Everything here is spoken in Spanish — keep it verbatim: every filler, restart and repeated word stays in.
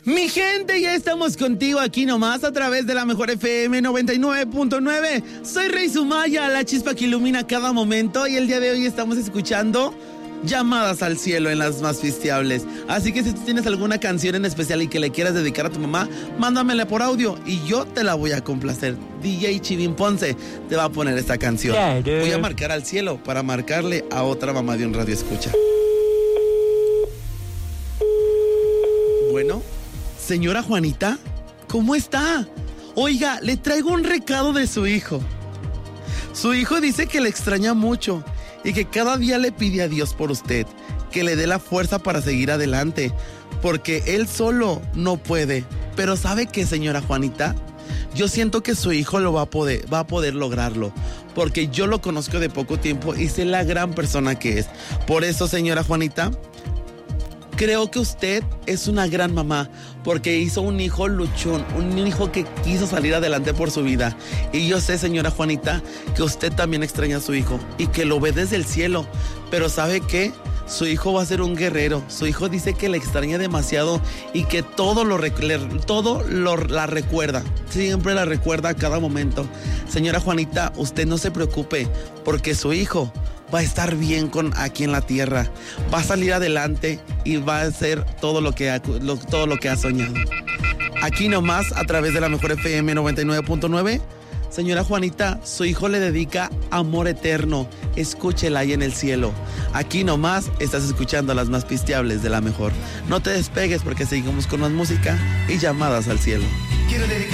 Mi gente, ya estamos contigo aquí nomás a través de la Mejor F M noventa y nueve punto nueve. Soy Rey Sumaya, la chispa que ilumina cada momento, y el día de hoy estamos escuchando Llamadas al Cielo en las más fisteables. Así que si tú tienes alguna canción en especial y que le quieras dedicar a tu mamá, mándamela por audio y yo te la voy a complacer. D J Chivín Ponce te va a poner esta canción. Voy a marcar al cielo para marcarle a otra mamá de un radio escucha. Bueno, señora Juanita, ¿cómo está? Oiga, le traigo un recado de su hijo. Su hijo dice que le extraña mucho y que cada día le pide a Dios por usted, que le dé la fuerza para seguir adelante, porque él solo no puede. Pero ¿sabe qué, señora Juanita? Yo siento que su hijo lo va a poder, va a poder lograrlo, porque yo lo conozco de poco tiempo y sé la gran persona que es. Por eso, señora Juanita, creo que usted es una gran mamá, porque hizo un hijo luchón, un hijo que quiso salir adelante por su vida. Y yo sé, señora Juanita, que usted también extraña a su hijo y que lo ve desde el cielo. Pero ¿sabe qué? Su hijo va a ser un guerrero. Su hijo dice que le extraña demasiado y que todo lo, todo lo la recuerda. Siempre la recuerda a cada momento. Señora Juanita, usted no se preocupe, porque su hijo va a estar bien con aquí en la tierra, va a salir adelante y va a hacer todo lo que ha, lo, todo lo que ha soñado. Aquí nomás, a través de la Mejor F M noventa y nueve punto nueve, señora Juanita, su hijo le dedica amor eterno. Escúchela ahí en el cielo. Aquí nomás estás escuchando las más pisteables de la Mejor. No te despegues, porque seguimos con más música y llamadas al cielo. Quiero dedicar